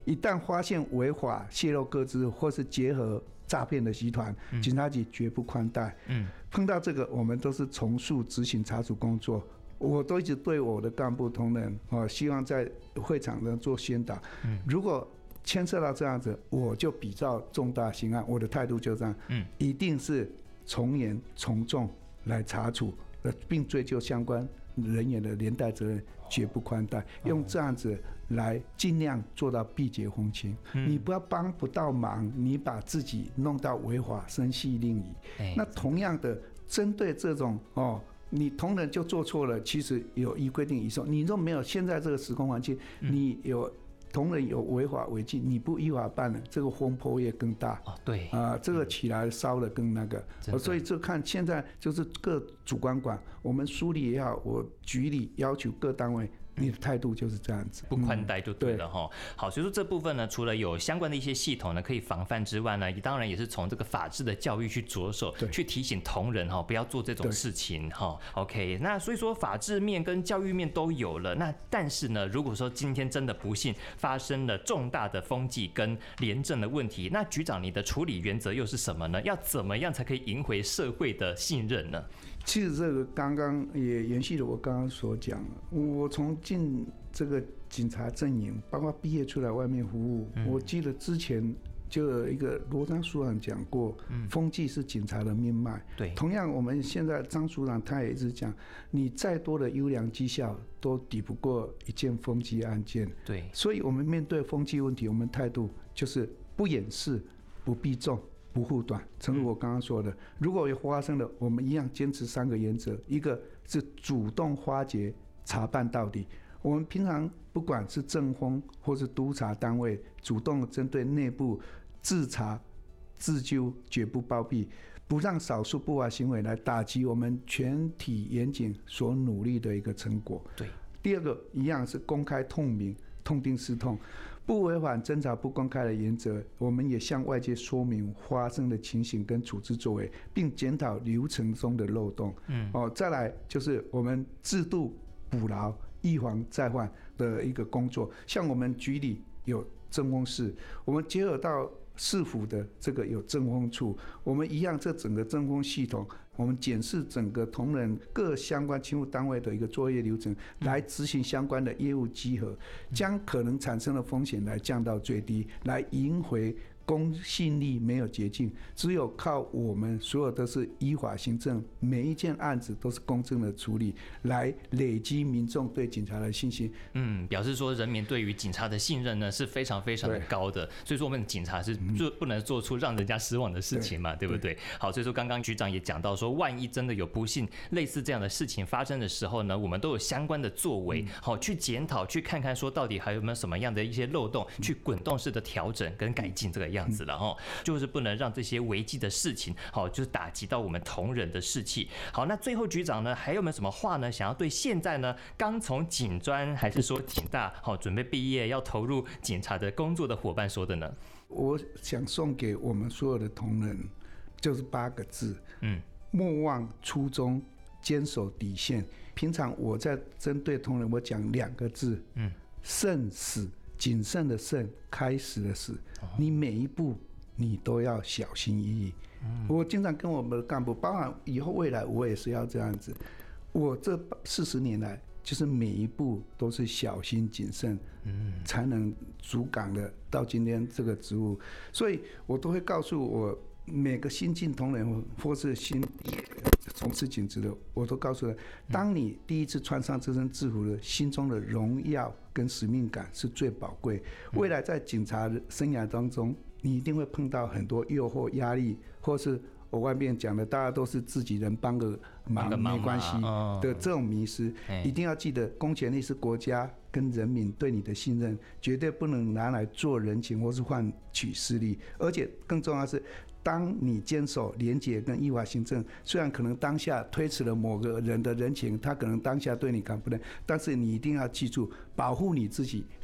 一旦发现违法、泄露个资或是结合诈骗的集团，警察局绝不宽待。碰到这个，我们都是从速执行查处工作。我都一直对我的干部同仁，希望在会场呢做宣导。如果牵涉到这样子，我就比照重大刑案，我的态度就这样，一定是从严从重来查处，并追究相关人员的连带责任，绝不宽待，用这样子来尽量做到缔结风情。你不要帮不到忙，你把自己弄到违法生系另矣。那同样的，针对这种你同仁就做错了，其实有依规定移送。你若没有现在这个时空环境，你有同仁有违法违纪，你不依法办了，这个风波也更大。 对这个起来烧的更那个。所以这看现在就是各主管，我们梳理也好，我局里要求各单位。你的态度就是这样子， 不宽待就对了哈。好，所以说这部分呢，除了有相关的一些系统呢可以防范之外呢，当然也是从这个法治的教育去着手，去提醒同仁不要做这种事情哈。OK， 那所以说法治面跟教育面都有了，那但是呢，如果说今天真的不幸发生了重大的风纪跟廉政的问题，那局长你的处理原则又是什么呢？要怎么样才可以赢回社会的信任呢？ 其实这个刚刚也延续了我刚刚所讲的，我从进这个警察阵营，包括毕业出来外面服务，我记得之前就有一个罗章署长讲过，风纪是警察的命脉。对，同样我们现在张署长他也一直讲，你再多的优良绩效都抵不过一件风纪案件。对，所以我们面对风纪问题，我们态度就是不掩饰、不避重。不护短，正如我刚刚说的，如果有发生了，我们一样坚持3个原则：一个是主动发掘、查办到底。我们平常不管是政风或是督察单位，主动针对内部自查、自纠，绝不包庇，不让少数不法行为来打击我们全体严警所努力的一个成果。对，第二个一样是公开透明。痛定思痛，不违反侦查不公开的原则，我们也向外界说明发生的情形跟处置作为，并检讨流程中的漏洞。再来就是我们制度补牢、预防再犯的一个工作。像我们局里有政风室，我们结合到市府的这个有政风处，我们一样这整个政风系统，我们检视整个同仁各相关勤务单位的一个作业流程，来执行相关的业务稽核，将可能产生的风险来降到最低，来赢回公信力没有捷径，只有靠我们所有都是依法行政，每一件案子都是公正的处理，来累积民众对警察的信心。 表示说人民对于警察的信任呢是非常非常的高的，所以说我们警察是不能做出让人家失望的事情嘛，对不对？好，所以说刚刚局长也讲到说，万一真的有不幸类似这样的事情发生的时候呢，我们都有相关的作为，好去检讨，去看看说到底还有没有什么样的一些漏洞，去滚动式的调整跟改进这个样子了哈，就是不能让这些违纪的事情，好，就是打击到我们同仁的士气。好，那最后局长呢，还有没有什么话呢，想要对现在呢刚从警专还是说警大好准备毕业要投入警察的工作的伙伴说的呢？ 我想送给我们所有的同仁，就是8个字，莫忘初衷，坚守底线。平常我在针对同仁，我讲2个字，慎始。谨慎的慎，开始的始，你每一步你都要小心翼翼。我经常跟我们的干部，包含以后未来我也是要这样子。我这40年来，就是每一步都是小心谨慎，才能主港的到今天这个职务。所以我都会告诉我每个新进同仁或是新从事警职的，我都告诉他，当你第一次穿上这身制服的，心中的荣耀跟使命感是最宝贵。未来在警察生涯当中，你一定会碰到很多诱惑、压力，或是我外面讲的，大家都是自己人，帮个忙没关系的这种迷失，一定要记得，公权力是国家跟人民对你的信任，绝对不能拿来做人情或是换取私利。而且更重要的是，当你坚守廉洁跟依法行政，虽然可能当下推迟了某个人的人情，他可能当下对你看不认，但是你一定要记住，保护你自己，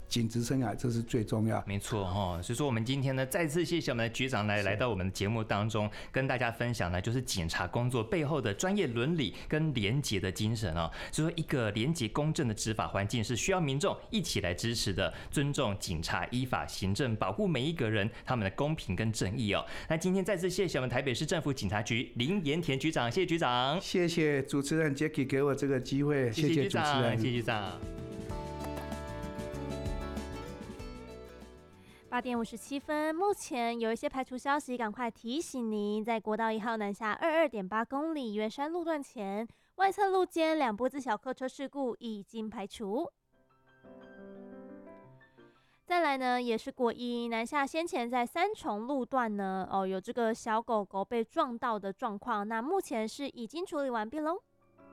警职生涯，这是最重要。 没错哈，所以说我们今天呢，再次谢谢我们的局长来到我们的节目当中，跟大家分享呢，就是警察工作背后的专业伦理跟廉洁的精神哦。所以说，一个廉洁公正的执法环境是需要民众一起来支持的，尊重警察依法行政，保护每一个人他们的公平跟正义哦。那今天再次谢谢我们台北市政府警察局林盐田局长，谢谢局长， 谢谢主持人 Jackie 给我这个机会，谢谢主持人， 谢谢局长。 8点57分，目前有一些排除消息，赶快提醒您，在国道1号南下22.8公里圆山路段前，外侧路肩2波自小客车事故已经排除。再来呢，也是国一南下先前在3重路段呢，有这个小狗狗被撞到的状况，那目前是已经处理完毕喽。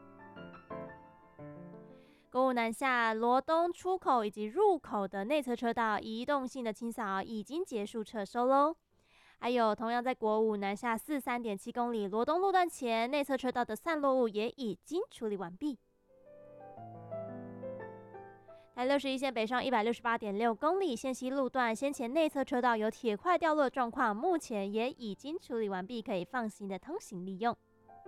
国五南下罗东出口以及入口的内侧车道移动性的清扫已经结束撤收喽。还有同样在国五南下43.7公里罗东路段前内侧车道的散落物也已经处理完毕。台61线北上168.6公里线西路段先前内侧车道有铁块掉落状况，目前也已经处理完毕，可以放心的通行利用。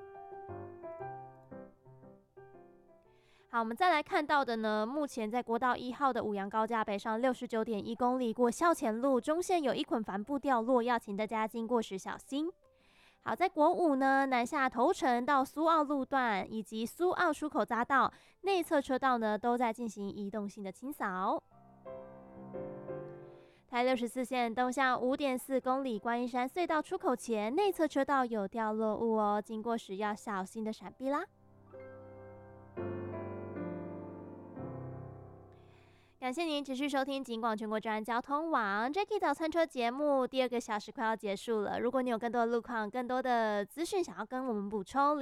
好，我们再来看到的呢，目前在国道1号的五杨高架北上69.1公里过校前路中线有一捆帆布掉落，要请大家经过时小心。好，在国五呢南下头城到苏澳路段以及苏澳出口匝道内侧车道呢都在进行移动性的清扫。台64线东向5.4公里观音山隧道出口前内侧车道有掉落物哦，经过时要小心的闪避啦。感谢您持续收听警广全国治安交通网 Jackie 早餐车节目，第2个小时快要结束了。如果你有更多的路况、更多的资讯想要跟我们补充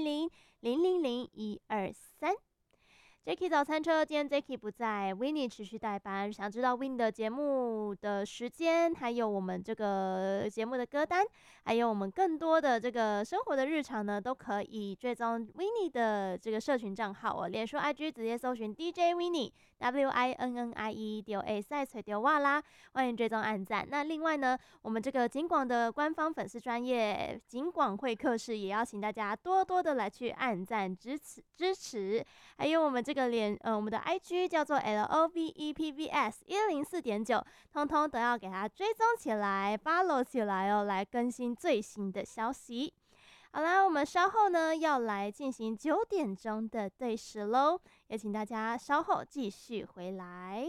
，0800-000-123。Jackie 早餐车，今天 Jackie 不在 ，Winnie 持续代班。想知道 Winnie 的节目的时间，还有我们这个节目的歌单，还有我们更多的这个生活的日常呢，都可以追踪 Winnie 的这个社群账号哦，脸书 IG 直接搜寻 DJ Winnie WINNIE 丢 A 赛吹丢哇啦，欢迎追踪按赞。那另外呢，我们这个警广的官方粉丝专页警广会客室，也邀请大家多多的来去按赞支持，还有我们这个我们的 IG 叫做 LOVEPVS104.9， 通通都要给它追踪起来 follow 起来哦，来更新最新的消息。好啦，我们稍后呢要来进行9点钟的对时喽，也请大家稍后继续回来。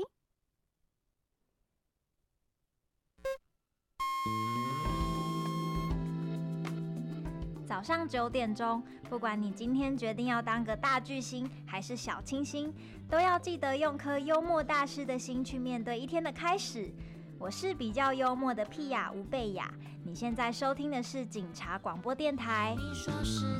早上9点钟，不管你今天决定要当个大巨星还是小清新，都要记得用颗幽默大师的心去面对一天的开始。我是比较幽默的屁雅吴贝雅，你现在收听的是警察广播电台。你说是